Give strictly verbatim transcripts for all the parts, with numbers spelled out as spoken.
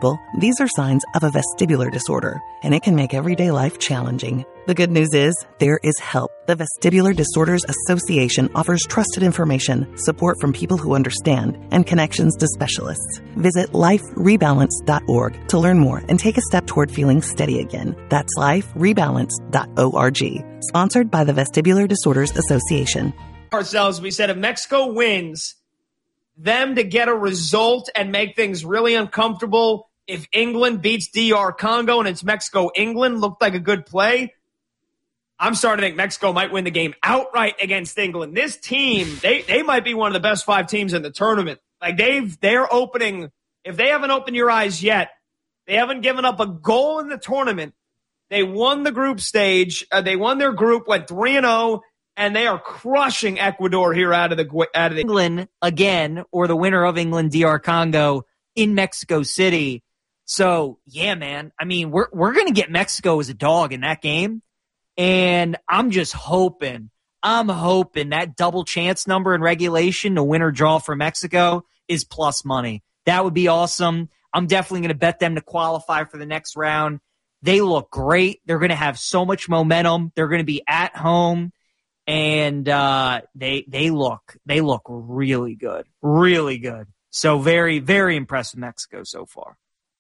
people, these are signs of a vestibular disorder, and it can make everyday life challenging. The good news is, there is help. The Vestibular Disorders Association offers trusted information, support from people who understand, and connections to specialists. Visit life rebalance dot org to learn more and take a step toward feeling steady again. That's life rebalance dot org. Sponsored by the Vestibular Disorders Association. Ourselves, we said if Mexico wins, them to get a result and make things really uncomfortable. If England beats D R Congo and it's Mexico-England, looked like a good play. I'm starting to think Mexico might win the game outright against England. This team, they they might be one of the best five teams in the tournament. Like they've they're opening. If they haven't opened your eyes yet, they haven't given up a goal in the tournament. They won the group stage. Uh, they won their group, went three and zero, and they are crushing Ecuador here out of the out of the England again, or the winner of England D R Congo in Mexico City. So yeah, man. I mean, we're we're gonna get Mexico as a dog in that game. And I'm just hoping, I'm hoping that double chance number in regulation to win or draw for Mexico is plus money. That would be awesome. I'm definitely going to bet them to qualify for the next round. They look great. They're going to have so much momentum. They're going to be at home, and uh, they they look they look really good, really good. So very, very impressed with Mexico so far.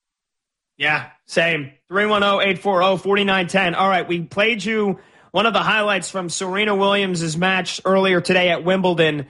Yeah, same. three one zero, eight four zero, four nine one zero. All right, we played you one of the highlights from Serena Williams' match earlier today at Wimbledon.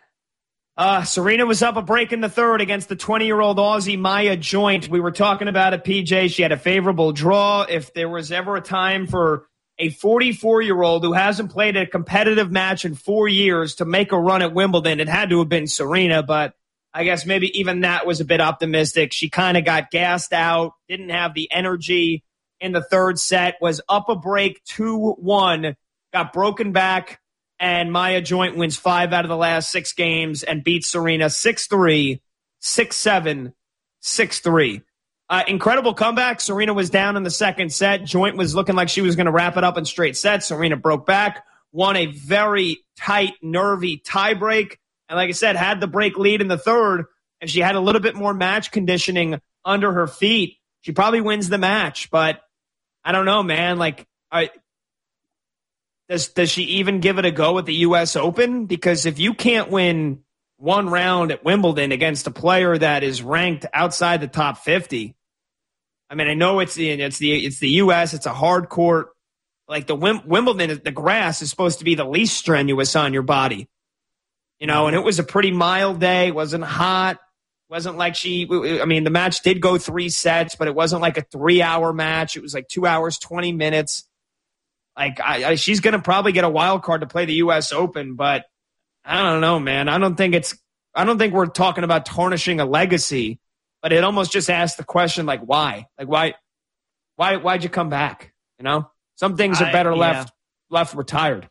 Uh, Serena was up a break in the third against the twenty-year-old Aussie Maya Joint. We were talking about it, P J. She had a favorable draw. If there was ever a time for a forty-four-year-old who hasn't played a competitive match in four years to make a run at Wimbledon, it had to have been Serena, but I guess maybe even that was a bit optimistic. She kind of got gassed out, didn't have the energy in the third set, was up a break two one, got broken back, and Maya Joint wins five out of the last six games and beats Serena six three, six seven, six three. Uh, incredible comeback. Serena was down in the second set. Joint was looking like she was going to wrap it up in straight sets. Serena broke back, won a very tight, nervy tiebreak. And like I said, had the break lead in the third, and she had a little bit more match conditioning under her feet. She probably wins the match, but I don't know, man. Like, I, does does she even give it a go at the U S Open? Because if you can't win one round at Wimbledon against a player that is ranked outside the top fifty, I mean, I know it's the it's the it's the U S. It's a hard court. Like the Wim, Wimbledon, the grass is supposed to be the least strenuous on your body. You know, and it was a pretty mild day. It wasn't hot. It wasn't like she, I mean, the match did go three sets, but it wasn't like a three-hour match. It was like two hours, twenty minutes. Like, I, I, she's going to probably get a wild card to play the U S Open, but I don't know, man. I don't think it's, I don't think we're talking about tarnishing a legacy, but it almost just asks the question, like, why? Like, why, why, why'd you come back? You know, some things are better I, yeah. left, left retired.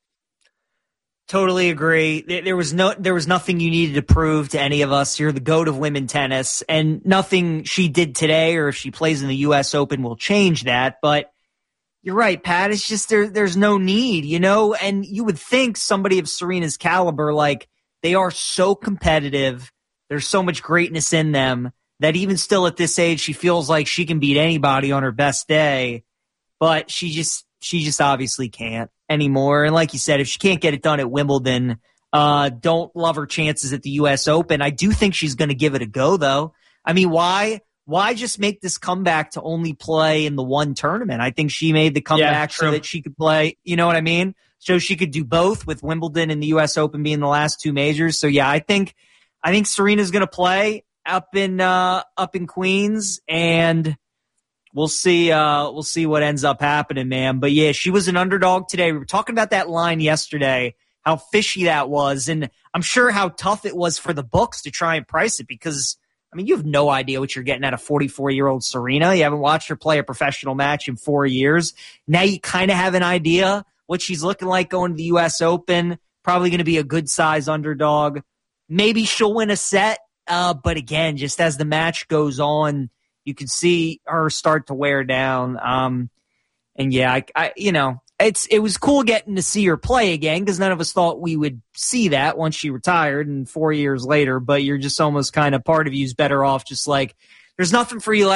Totally agree. There was no, there was nothing you needed to prove to any of us. You're the GOAT of women tennis, and nothing she did today or if she plays in the U S Open will change that. But you're right, Pat. It's just there, there's no need, you know, and you would think somebody of Serena's caliber, like they are so competitive. There's so much greatness in them that even still at this age, she feels like she can beat anybody on her best day, but she just, she just obviously can't anymore. And like you said, if she can't get it done at Wimbledon, uh, don't love her chances at the U S Open. I do think she's going to give it a go, though. I mean, why why just make this comeback to only play in the one tournament? I think she made the comeback yeah, so that she could play, you know what I mean? So she could do both, with Wimbledon and the U S Open being the last two majors. So yeah, I think I think Serena's going to play up in uh, up in Queens, and We'll see. Uh, we'll see what ends up happening, man. But yeah, she was an underdog today. We were talking about that line yesterday, how fishy that was, and I'm sure how tough it was for the books to try and price it, because I mean, you have no idea what you're getting at a forty-four-year-old Serena. You haven't watched her play a professional match in four years. Now you kind of have an idea what she's looking like going to the U S Open. Probably going to be a good size underdog. Maybe she'll win a set, uh, but again, just as the match goes on, you can see her start to wear down. Um, and yeah, I, I, you know, it's it was cool getting to see her play again, because none of us thought we would see that once she retired and four years later. But you're just almost kind of, part of you's better off just like, there's nothing for you left